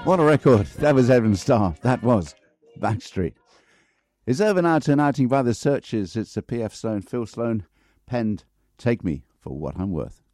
What a record. That was Evan Starr. That was Backstreet. It's over now to an outing by the Searchers. It's the P.F. Sloan, Phil Sloan penned Take Me for What I'm Worth.